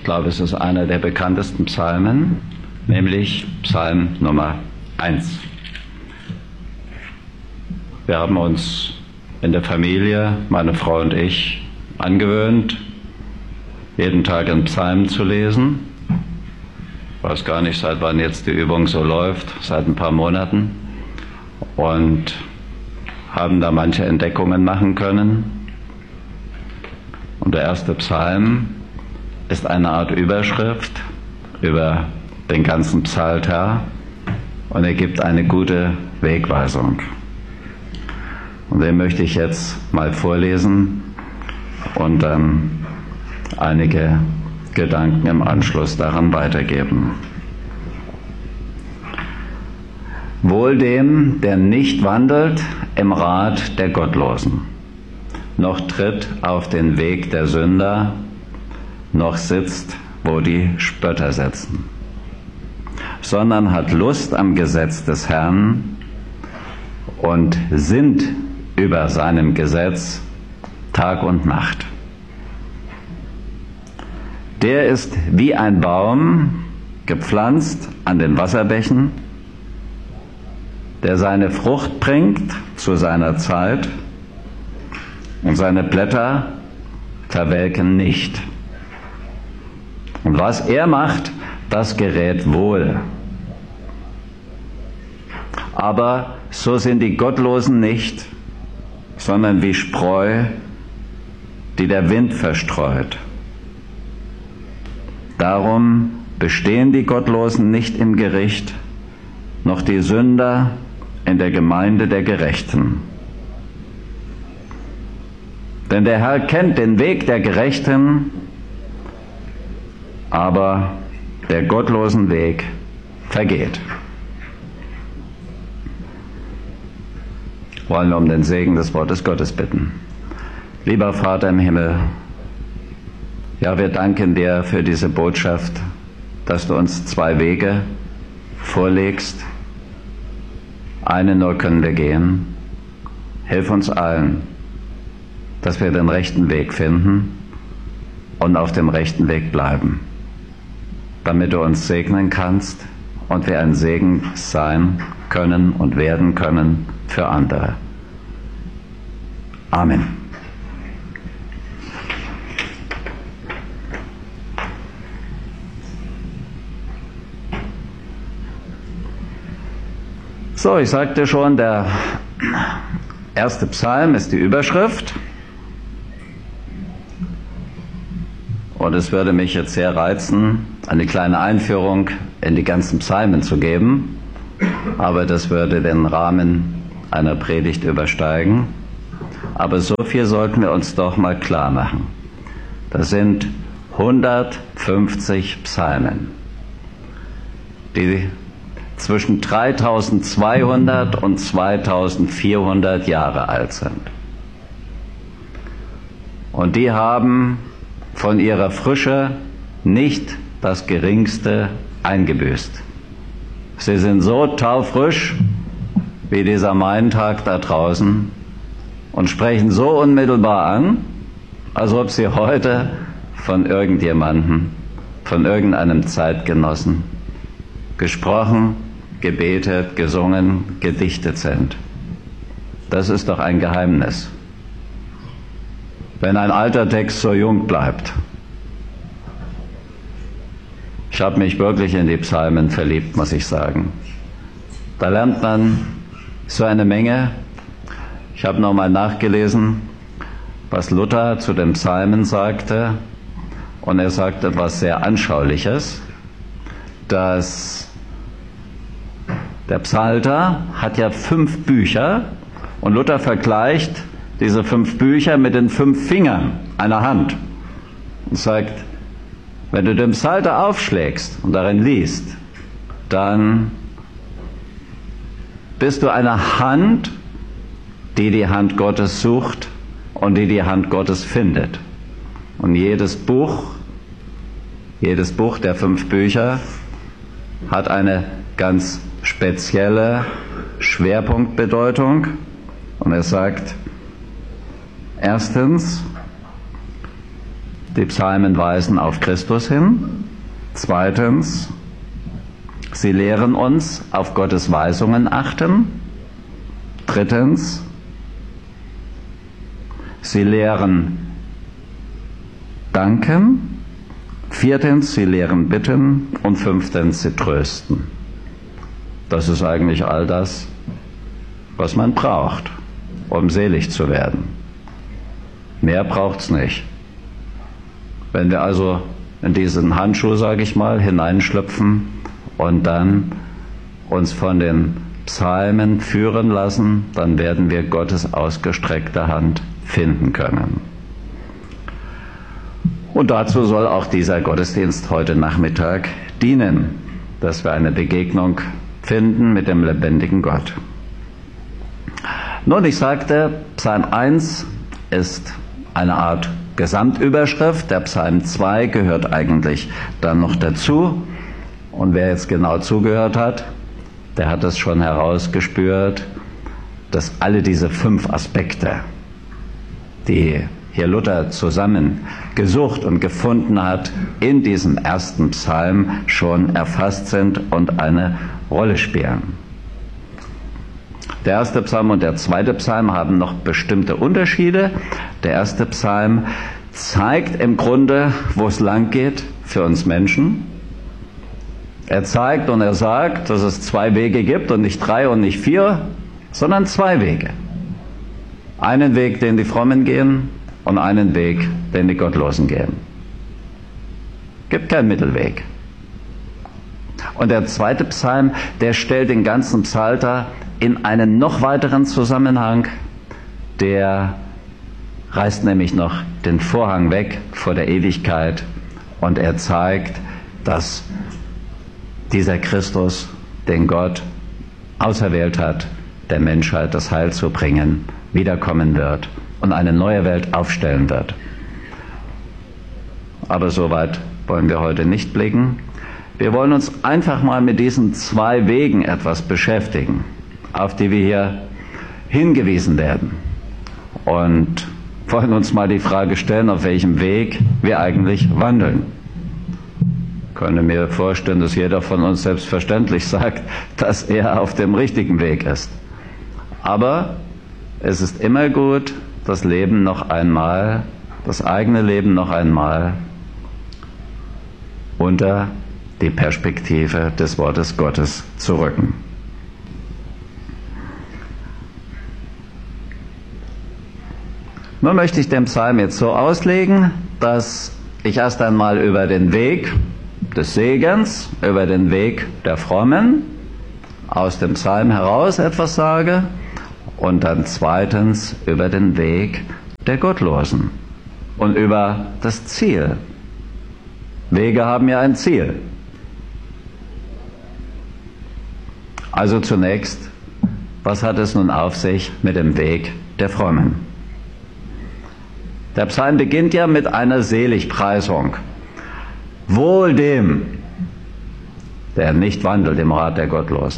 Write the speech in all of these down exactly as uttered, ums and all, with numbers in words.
glaube, es ist einer der bekanntesten Psalmen, nämlich Psalm Nummer eins. Wir haben uns in der Familie, meine Frau und ich, angewöhnt, jeden Tag einen Psalm zu lesen. Ich weiß gar nicht, seit wann jetzt die Übung so läuft, seit ein paar Monaten. Und haben da manche Entdeckungen machen können. Und der erste Psalm ist eine Art Überschrift über den ganzen Psalter und er gibt eine gute Wegweisung. Und den möchte ich jetzt mal vorlesen und dann einige Gedanken im Anschluss daran weitergeben. Wohl dem, der nicht wandelt im Rat der Gottlosen, noch tritt auf den Weg der Sünder, noch sitzt, wo die Spötter sitzen, sondern hat Lust am Gesetz des Herrn und sinnt über seinem Gesetz Tag und Nacht. Der ist wie ein Baum, gepflanzt an den Wasserbächen, der seine Frucht bringt zu seiner Zeit und seine Blätter verwelken nicht. Und was er macht, das gerät wohl. Aber so sind die Gottlosen nicht, sondern wie Spreu, die der Wind verstreut. Darum bestehen die Gottlosen nicht im Gericht, noch die Sünder in der Gemeinde der Gerechten. Denn der Herr kennt den Weg der Gerechten, aber der gottlosen Weg vergeht. Wollen wir um den Segen des Wortes Gottes bitten. Lieber Vater im Himmel, ja, wir danken dir für diese Botschaft, dass du uns zwei Wege vorlegst. Einen nur können wir gehen. Hilf uns allen, dass wir den rechten Weg finden und auf dem rechten Weg bleiben, damit du uns segnen kannst und wir ein Segen sein können und werden können für andere. Amen. So, ich sagte schon, der erste Psalm ist die Überschrift. Und es würde mich jetzt sehr reizen, eine kleine Einführung in die ganzen Psalmen zu geben. Aber das würde den Rahmen einer Predigt übersteigen. Aber so viel sollten wir uns doch mal klar machen. Das sind hundertfünfzig Psalmen, die zwischen dreitausendzweihundert und zweitausendvierhundert Jahre alt sind. Und die haben von ihrer Frische nicht das Geringste eingebüßt. Sie sind so taufrisch wie dieser Maintag da draußen und sprechen so unmittelbar an, als ob sie heute von irgendjemandem, von irgendeinem Zeitgenossen gesprochen, gebetet, gesungen, gedichtet sind. Das ist doch ein Geheimnis. Wenn ein alter Text so jung bleibt. Ich habe mich wirklich in die Psalmen verliebt, muss ich sagen. Da lernt man so eine Menge. Ich habe nochmal nachgelesen, was Luther zu den Psalmen sagte. Und er sagte etwas sehr Anschauliches, dass der Psalter hat ja fünf Bücher und Luther vergleicht diese fünf Bücher mit den fünf Fingern einer Hand und sagt, wenn du den Psalter aufschlägst und darin liest, dann bist du eine Hand, die die Hand Gottes sucht und die die Hand Gottes findet. Und jedes Buch, jedes Buch der fünf Bücher hat eine ganz spezielle Schwerpunktbedeutung. Und er sagt, erstens, die Psalmen weisen auf Christus hin. Zweitens, sie lehren uns, auf Gottes Weisungen achten. Drittens, sie lehren danken. Viertens, sie lehren bitten. Und fünftens, sie trösten. Das ist eigentlich all das, was man braucht, um selig zu werden. Mehr braucht's nicht. Wenn wir also in diesen Handschuh, sage ich mal, hineinschlüpfen und dann uns von den Psalmen führen lassen, dann werden wir Gottes ausgestreckte Hand finden können. Und dazu soll auch dieser Gottesdienst heute Nachmittag dienen, dass wir eine Begegnung finden mit dem lebendigen Gott. Nun, ich sagte, Psalm eins ist eine Art Gesamtüberschrift. Der Psalm zwei gehört eigentlich dann noch dazu. Und wer jetzt genau zugehört hat, der hat es schon herausgespürt, dass alle diese fünf Aspekte, die hier Luther zusammengesucht und gefunden hat, in diesem ersten Psalm schon erfasst sind und eine Rolle spielen. Der erste Psalm und der zweite Psalm haben noch bestimmte Unterschiede. Der erste Psalm zeigt im Grunde, wo es lang geht für uns Menschen. Er zeigt und er sagt, dass es zwei Wege gibt und nicht drei und nicht vier, sondern zwei Wege. Einen Weg, den die Frommen gehen und einen Weg, den die Gottlosen gehen. Gibt keinen Mittelweg. Und der zweite Psalm, der stellt den ganzen Psalter in einen noch weiteren Zusammenhang, der reißt nämlich noch den Vorhang weg vor der Ewigkeit und er zeigt, dass dieser Christus, den Gott auserwählt hat, der Menschheit das Heil zu bringen, wiederkommen wird und eine neue Welt aufstellen wird. Aber so weit wollen wir heute nicht blicken. Wir wollen uns einfach mal mit diesen zwei Wegen etwas beschäftigen, auf die wir hier hingewiesen werden. Und wollen uns mal die Frage stellen, auf welchem Weg wir eigentlich wandeln. Ich könnte mir vorstellen, dass jeder von uns selbstverständlich sagt, dass er auf dem richtigen Weg ist. Aber es ist immer gut, das Leben noch einmal, das eigene Leben noch einmal unter die Perspektive des Wortes Gottes zu rücken. Nun möchte ich den Psalm jetzt so auslegen, dass ich erst einmal über den Weg des Segens, über den Weg der Frommen aus dem Psalm heraus etwas sage und dann zweitens über den Weg der Gottlosen und über das Ziel. Wege haben ja ein Ziel. Also zunächst, was hat es nun auf sich mit dem Weg der Frommen? Der Psalm beginnt ja mit einer Seligpreisung. Wohl dem, der nicht wandelt im Rat der Gottlosen,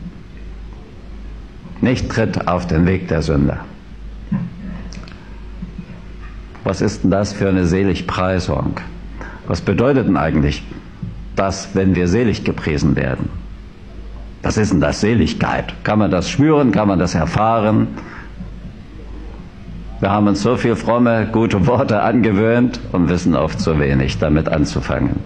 nicht tritt auf den Weg der Sünder. Was ist denn das für eine Seligpreisung? Was bedeutet denn eigentlich das, wenn wir selig gepriesen werden? Was ist denn das Seligkeit? Kann man das spüren? Kann man das erfahren? Wir haben uns so viel fromme, gute Worte angewöhnt und wissen oft zu wenig damit anzufangen.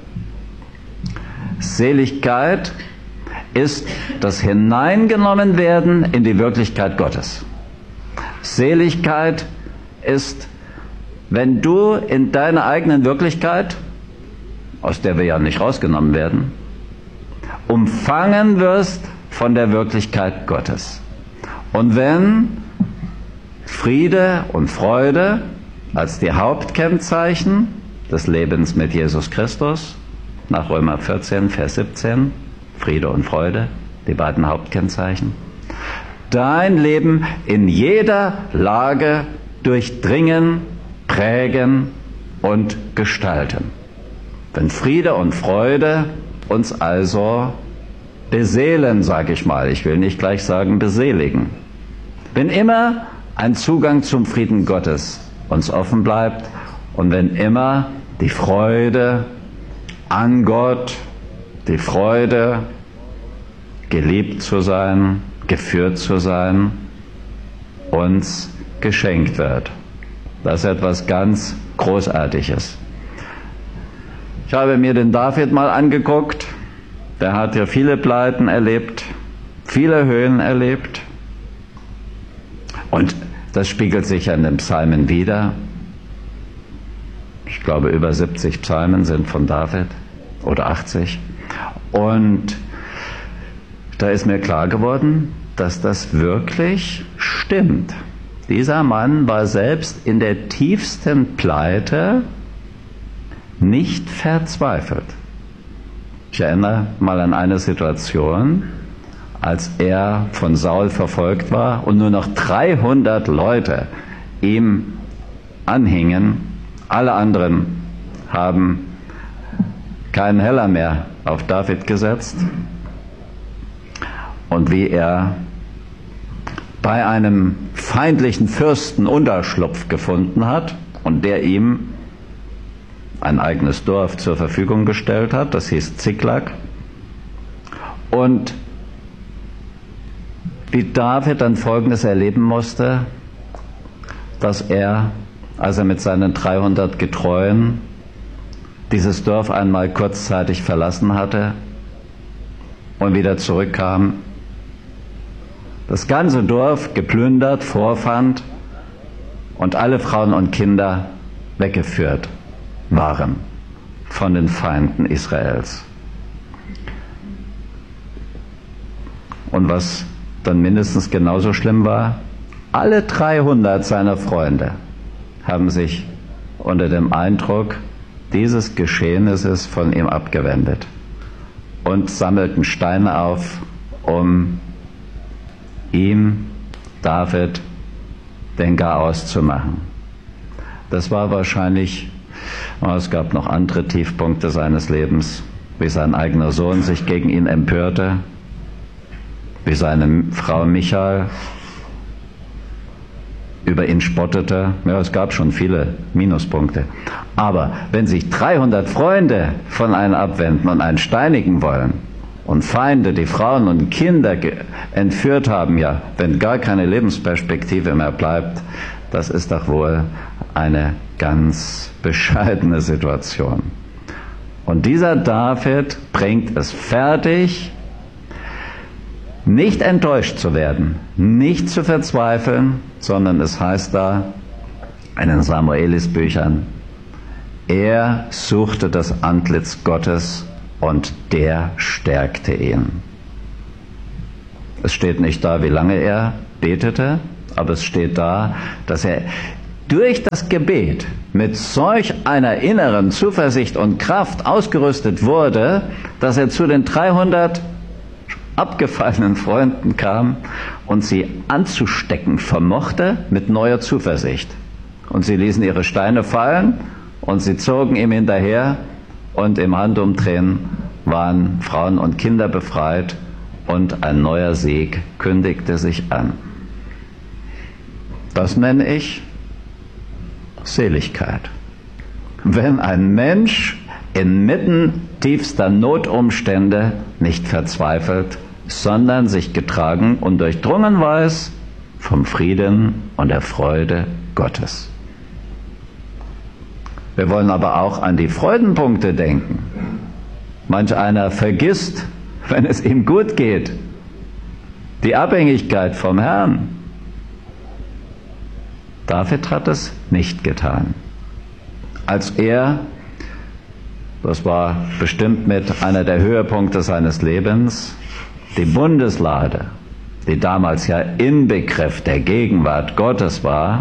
Seligkeit ist das Hineingenommenwerden in die Wirklichkeit Gottes. Seligkeit ist, wenn du in deiner eigenen Wirklichkeit, aus der wir ja nicht rausgenommen werden, umfangen wirst von der Wirklichkeit Gottes. Und wenn Friede und Freude als die Hauptkennzeichen des Lebens mit Jesus Christus, nach Römer vierzehn, Vers siebzehn, Friede und Freude, die beiden Hauptkennzeichen, dein Leben in jeder Lage durchdringen, prägen und gestalten. Wenn Friede und Freude uns also beseelen, sage ich mal, ich will nicht gleich sagen beseligen, wenn immer ein Zugang zum Frieden Gottes uns offen bleibt und wenn immer die Freude an Gott, die Freude, geliebt zu sein, geführt zu sein, uns geschenkt wird. Das ist etwas ganz Großartiges. Ich habe mir den David mal angeguckt. Der hat ja viele Pleiten erlebt, viele Höhen erlebt. Und das spiegelt sich ja in den Psalmen wider. Ich glaube, über siebzig Psalmen sind von David oder achtzig. Und da ist mir klar geworden, dass das wirklich stimmt. Dieser Mann war selbst in der tiefsten Pleite nicht verzweifelt. Ich erinnere mal an eine Situation, als er von Saul verfolgt war und nur noch dreihundert Leute ihm anhingen. Alle anderen haben keinen Heller mehr auf David gesetzt. Und wie er bei einem feindlichen Fürsten Unterschlupf gefunden hat und der ihm ein eigenes Dorf zur Verfügung gestellt hat, das hieß Ziklag. Und wie David dann Folgendes erleben musste, dass er, als er mit seinen dreihundert Getreuen dieses Dorf einmal kurzzeitig verlassen hatte und wieder zurückkam, das ganze Dorf geplündert vorfand und alle Frauen und Kinder weggeführt waren von den Feinden Israels. Und was dann mindestens genauso schlimm war, alle dreihundert seiner Freunde haben sich unter dem Eindruck dieses Geschehnisses von ihm abgewendet und sammelten Steine auf, um ihm, David, den Garaus zu machen. Das war wahrscheinlich, oh, es gab noch andere Tiefpunkte seines Lebens, wie sein eigener Sohn sich gegen ihn empörte, wie seine Frau Michal über ihn spottete. Ja, es gab schon viele Minuspunkte. Aber wenn sich dreihundert Freunde von einem abwenden und einen steinigen wollen und Feinde, die Frauen und Kinder entführt haben, ja, wenn gar keine Lebensperspektive mehr bleibt, das ist doch wohl eine ganz bescheidene Situation. Und dieser David bringt es fertig, nicht enttäuscht zu werden, nicht zu verzweifeln, sondern es heißt da in den Samuelis-Büchern, er suchte das Antlitz Gottes und der stärkte ihn. Es steht nicht da, wie lange er betete, aber es steht da, dass er durch das Gebet mit solch einer inneren Zuversicht und Kraft ausgerüstet wurde, dass er zu den dreihundert abgefallenen Freunden kam und sie anzustecken vermochte mit neuer Zuversicht. Und sie ließen ihre Steine fallen und sie zogen ihm hinterher und im Handumdrehen waren Frauen und Kinder befreit und ein neuer Sieg kündigte sich an. Das nenne ich Seligkeit. Wenn ein Mensch inmitten tiefster Notumstände nicht verzweifelt, sondern sich getragen und durchdrungen weiß vom Frieden und der Freude Gottes. Wir wollen aber auch an die Freudenpunkte denken. Manch einer vergisst, wenn es ihm gut geht, die Abhängigkeit vom Herrn. David hat es nicht getan. Als er, das war bestimmt mit einer der Höhepunkte seines Lebens, die Bundeslade, die damals ja Inbegriff der Gegenwart Gottes war,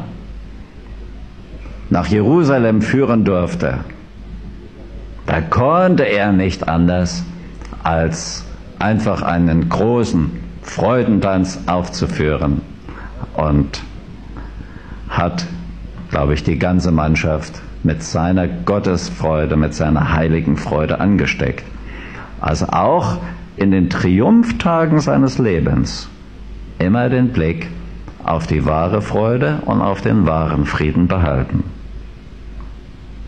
nach Jerusalem führen durfte, da konnte er nicht anders, als einfach einen großen Freudentanz aufzuführen und hat, glaube ich, die ganze Mannschaft mit seiner Gottesfreude, mit seiner heiligen Freude angesteckt. Also auch in den Triumphtagen seines Lebens immer den Blick auf die wahre Freude und auf den wahren Frieden behalten.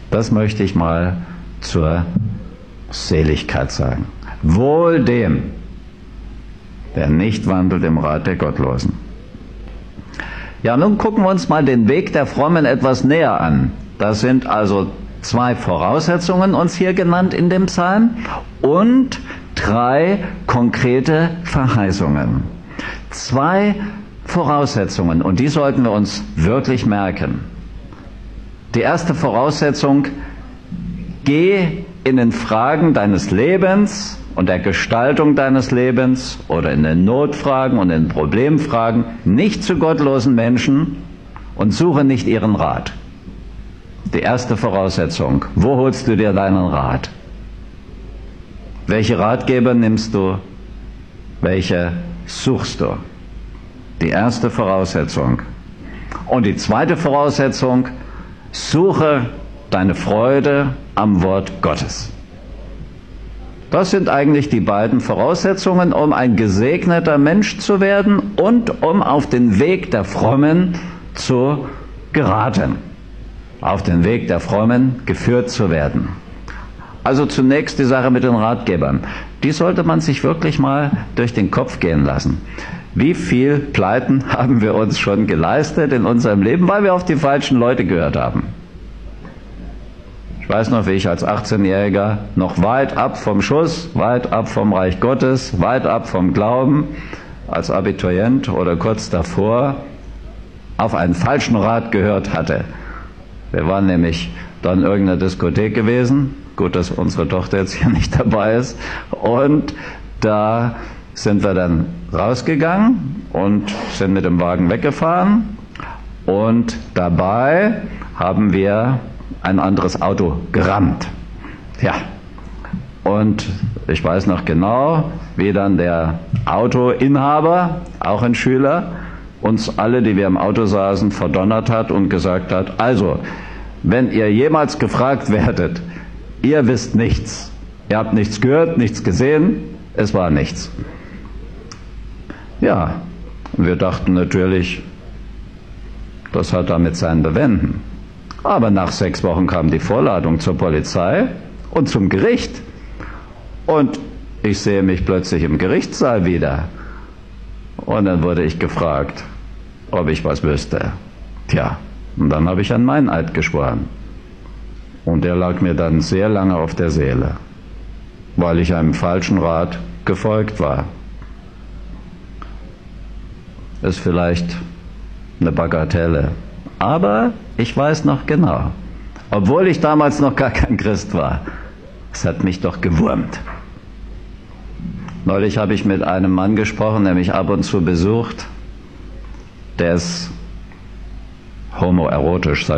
Das möchte ich mal zur Seligkeit sagen. Wohl dem, der nicht wandelt im Rat der Gottlosen. Ja, nun gucken wir uns mal den Weg der Frommen etwas näher an. Das sind also zwei Voraussetzungen uns hier genannt in dem Psalm und drei konkrete Verheißungen. Zwei Voraussetzungen, und die sollten wir uns wirklich merken. Die erste Voraussetzung: geh in den Fragen deines Lebens und der Gestaltung deines Lebens oder in den Notfragen und in den Problemfragen nicht zu gottlosen Menschen und suche nicht ihren Rat. Die erste Voraussetzung: wo holst du dir deinen Rat? Welche Ratgeber nimmst du? Welche suchst du? Die erste Voraussetzung. Und die zweite Voraussetzung: suche deine Freude am Wort Gottes. Das sind eigentlich die beiden Voraussetzungen, um ein gesegneter Mensch zu werden und um auf den Weg der Frommen zu geraten. Auf den Weg der Frommen geführt zu werden. Also zunächst die Sache mit den Ratgebern. Die sollte man sich wirklich mal durch den Kopf gehen lassen. Wie viel Pleiten haben wir uns schon geleistet in unserem Leben, weil wir auf die falschen Leute gehört haben? Ich weiß noch, wie ich als achtzehnjähriger noch weit ab vom Schuss, weit ab vom Reich Gottes, weit ab vom Glauben, als Abiturient oder kurz davor, auf einen falschen Rat gehört hatte. Wir waren nämlich dann in irgendeiner Diskothek gewesen. Gut, dass unsere Tochter jetzt hier nicht dabei ist. Und da sind wir dann rausgegangen und sind mit dem Wagen weggefahren. Und dabei haben wir ein anderes Auto gerammt. Ja. Und ich weiß noch genau, wie dann der Autoinhaber, auch ein Schüler, uns alle, die wir im Auto saßen, verdonnert hat und gesagt hat: Also, wenn ihr jemals gefragt werdet, ihr wisst nichts. Ihr habt nichts gehört, nichts gesehen, es war nichts. Ja, und wir dachten natürlich, das hat damit sein Bewenden. Aber nach sechs Wochen kam die Vorladung zur Polizei und zum Gericht. Und ich sehe mich plötzlich im Gerichtssaal wieder. Und dann wurde ich gefragt, ob ich was wüsste. Tja, und dann habe ich an Meineid geschworen. Und der lag mir dann sehr lange auf der Seele, weil ich einem falschen Rat gefolgt war. Ist vielleicht eine Bagatelle. Aber ich weiß noch genau, obwohl ich damals noch gar kein Christ war, es hat mich doch gewurmt. Neulich habe ich mit einem Mann gesprochen, der mich ab und zu besucht, der ist homoerotisch,